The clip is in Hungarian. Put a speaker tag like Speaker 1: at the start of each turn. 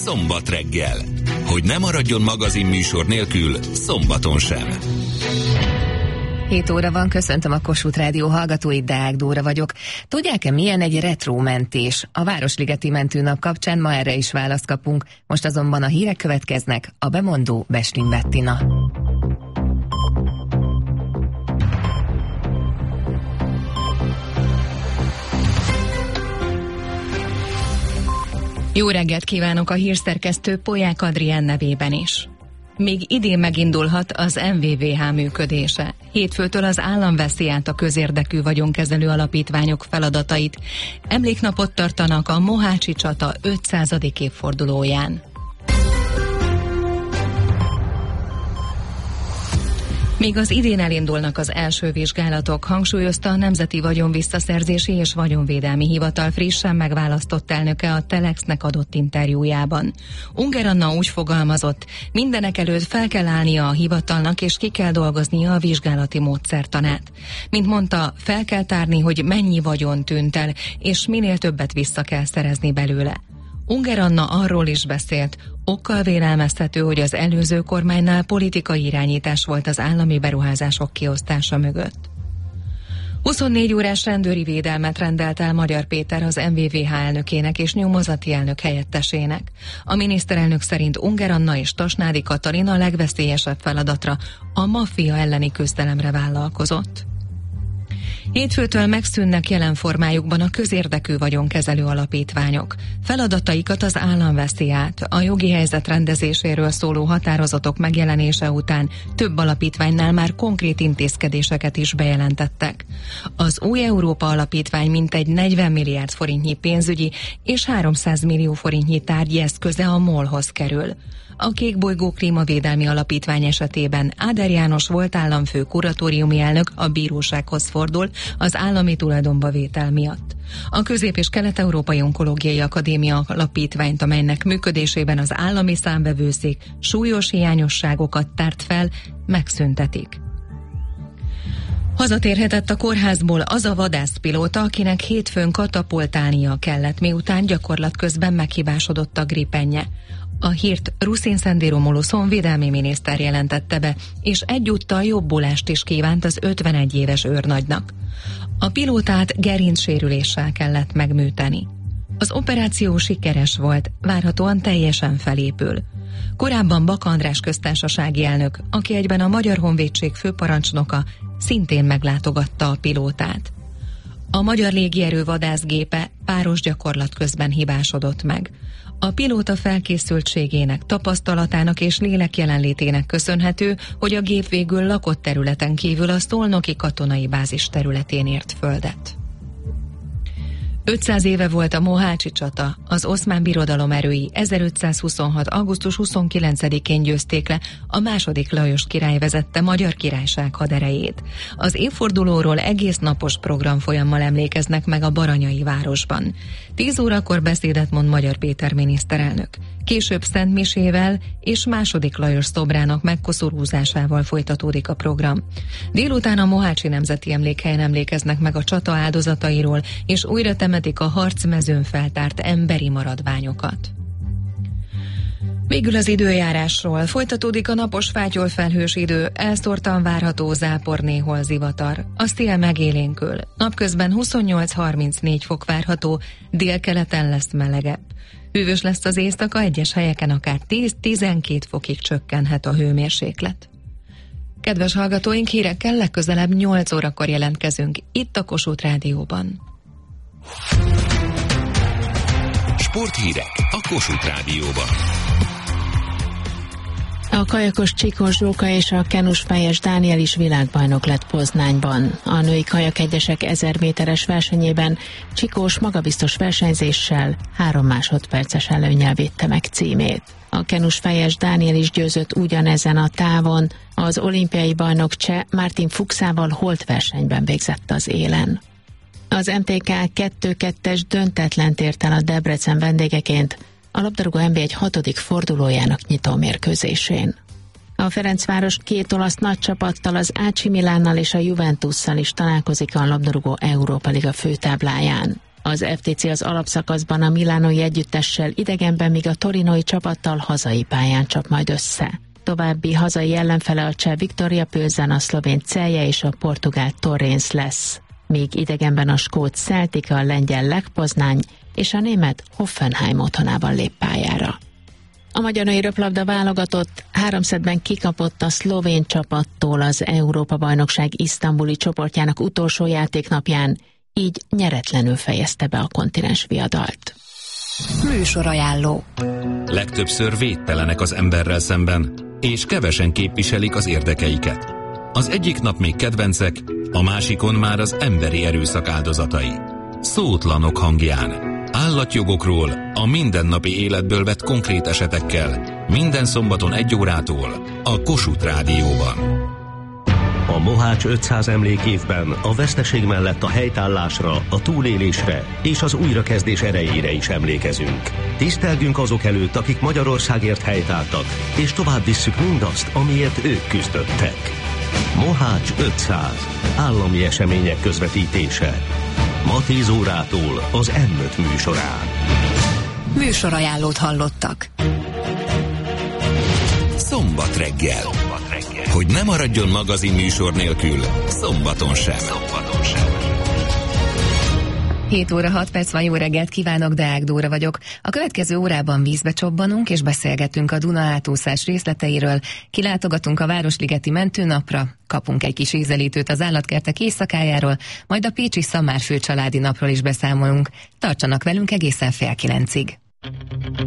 Speaker 1: Szombat reggel. Hogy ne maradjon magazinműsor nélkül szombaton sem.
Speaker 2: 7 óra van, köszöntöm a Kossuth Rádió hallgatóit, Deák Dóra vagyok. Tudják-e, milyen egy retrómentés? A Városligeti Mentőnap kapcsán ma erre is választ kapunk. Most azonban a hírek következnek, a bemondó Beslin Bettina.
Speaker 3: Jó reggelt kívánok, a hírszerkesztő Polyák Adrián nevében is. Még idén megindulhat az MVVH működése. Hétfőtől az állam veszi át a közérdekű vagyonkezelő alapítványok feladatait. Emléknapot tartanak a Mohácsi csata 500. évfordulóján. Még az idén elindulnak az első vizsgálatok, hangsúlyozta a Nemzeti Vagyonvisszaszerzési és Vagyonvédelmi Hivatal frissen megválasztott elnöke a Telexnek adott interjújában. Unger Anna úgy fogalmazott, mindenekelőtt fel kell állnia a hivatalnak és ki kell dolgoznia a vizsgálati módszertanát. Mint mondta, fel kell tárni, hogy mennyi vagyon tűnt el, és minél többet vissza kell szerezni belőle. Unger Anna arról is beszélt, okkal vélelmezhető, hogy az előző kormánynál politikai irányítás volt az állami beruházások kiosztása mögött. 24 órás rendőri védelmet rendelt el Magyar Péter az MVVH elnökének és nyomozati elnök helyettesének. A miniszterelnök szerint Unger Anna és Tasnádi Katalin a legveszélyesebb feladatra, a maffia elleni küzdelemre vállalkozott. Hétfőtől megszűnnek jelen formájukban a közérdekű vagyonkezelő alapítványok. Feladataikat az állam veszi át. A jogi helyzet rendezéséről szóló határozatok megjelenése után több alapítványnál már konkrét intézkedéseket is bejelentettek. Az Új Európa Alapítvány mintegy 40 milliárd forintnyi pénzügyi és 300 millió forintnyi tárgyi eszköze a MOL-hoz kerül. A Kékbolygó Klímavédelmi Alapítvány esetében Áder János volt államfő kuratóriumi elnök a bírósághoz fordul az állami tulajdonba vétel miatt. A Közép- és Kelet-Európai Onkológiai Akadémia Alapítványt, amelynek működésében az állami számvevőszék súlyos hiányosságokat tárt fel, megszüntetik. Hazatérhetett a kórházból az a vadászpilóta, akinek hétfőn katapultálnia kellett, miután gyakorlat közben meghibásodott a gripenje. A hírt Ruszin Szendi Romulus honvédelmi miniszter jelentette be, és egyúttal jobbulást is kívánt az 51 éves őrnagynak. A pilótát gerincsérüléssel kellett megműteni. Az operáció sikeres volt, várhatóan teljesen felépül. Korábban Baka András köztársasági elnök, aki egyben a Magyar Honvédség főparancsnoka, szintén meglátogatta a pilótát. A Magyar Légierő vadászgépe páros gyakorlat közben hibásodott meg. A pilóta felkészültségének, tapasztalatának és lélek jelenlétének köszönhető, hogy a gép végül lakott területen kívül a szolnoki katonai bázis területén ért földet. 500 éve volt a Mohácsi csata, az Oszmán Birodalom erői 1526. augusztus 29-én győzték le a II. Lajos király vezette Magyar Királyság haderejét. Az évfordulóról egész napos programfolyammal emlékeznek meg a Baranyai városban. 10 órakor beszédet mond Magyar Péter miniszterelnök. Később Szent Misével és II. Lajos szobrának megkoszorúzásával folytatódik a program. Délután a Mohácsi Nemzeti Emlékhelyen emlékeznek meg a csata áldozatairól, és újra temetik a harcmezőn feltárt emberi maradványokat. Végül az időjárásról. Folytatódik a napos fátyolfelhős idő, elszórtan várható zápor, néhol zivatar. A szél megélénkül. Napközben 28-34 fok várható, délkeleten lesz melegebb. Hűvös lesz az éjszaka, egyes helyeken akár 10-12 fokig csökkenhet a hőmérséklet. Kedves hallgatóink, hírekkel legközelebb 8 órakor jelentkezünk itt a Kossuth Rádióban.
Speaker 1: Sporthírek a Kossuth Rádióban.
Speaker 4: A kajakos Csikós Zsóka és a kenus Fejes Dániel is világbajnok lett Poznányban. A női kajakegyesek 1000 méteres versenyében Csikós magabiztos versenyzéssel 3 másodperces előnnyel védte meg címét. A kenus Fejes Dániel is győzött ugyanezen a távon, az olimpiai bajnok cseh Martin Fuchsával holt versenyben végzett az élen. Az MTK 2-2-es döntetlent ért el a Debrecen vendégeként a labdarúgó NB1 6. fordulójának nyitó mérkőzésén. A Ferencváros 2 olasz nagycsapattal, az AC Milánnal és a Juventusszal is találkozik a labdarúgó Európa Liga főtábláján. Az FTC az alapszakaszban a milánói együttessel idegenben, míg a torinói csapattal hazai pályán csap majd össze. További hazai ellenfele a cseh Viktoria Plzen, a szlovén Celje és a portugál Torrens lesz. Míg idegenben a skót Celtic, a lengyel Lech Poznány és a német Hoffenheim otthonában lép pályára. A magyar női röplabda válogatott 3-1-ben kikapott a szlovén csapattól az Európa-bajnokság isztambuli csoportjának utolsó játéknapján, így nyeretlenül fejezte be a kontinens viadalt.
Speaker 2: Műsorajánló.
Speaker 1: Legtöbbször védtelenek az emberrel szemben, és kevesen képviselik az érdekeiket. Az egyik nap még kedvencek, a másikon már az emberi erőszak áldozatai. Szótlanok hangján. Állatjogokról, a mindennapi életből vett konkrét esetekkel. Minden szombaton 1 órától a Kossuth Rádióban.
Speaker 5: A Mohács 500 emlékévben a veszteség mellett a helytállásra, a túlélésre és az újrakezdés erejére is emlékezünk. Tisztelgünk azok előtt, akik Magyarországért helytáltak, és tovább visszük mindazt, amiért ők küzdöttek. Mohács 500. Állami események közvetítése. Ma 10 órától az M5 műsorán.
Speaker 2: Műsorajánlót hallottak.
Speaker 1: Szombat reggel. Hogy ne maradjon magazin műsor nélkül, szombaton sem.
Speaker 2: 7 óra 6 perc van, jó reggelt kívánok, Deák Dóra vagyok. A következő órában vízbe csobbanunk és beszélgetünk a Duna átúszás részleteiről, kilátogatunk a Városligeti mentőnapra, kapunk egy kis ízelítőt az állatkertek éjszakájáról, majd a pécsi Szamárfő családi napról is beszámolunk. Tartsanak velünk egészen 8:30.